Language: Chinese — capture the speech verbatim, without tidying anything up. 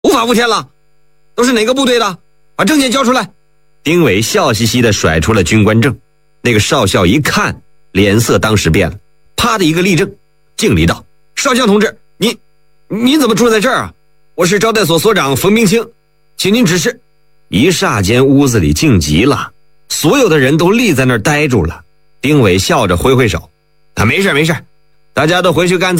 无法无天了，都是哪个部队的？把证件交出来。 丁伟笑嘻嘻地甩出了军官证。那个少校一看，脸色当时变了，啪的一个立正，敬礼道：少将同志，您您怎么住在这儿啊？我是招待所所长冯冰清，请您指示。一霎间屋子里静极了，所有的人都立在那儿呆住了。丁伟笑着挥挥手：啊，没事没事，大家都回去干